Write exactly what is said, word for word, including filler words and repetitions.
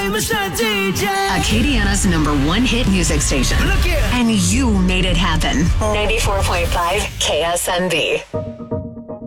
famous D J. Acadiana's number one hit music station. Look here. And you made it happen. ninety-four point five K S M B.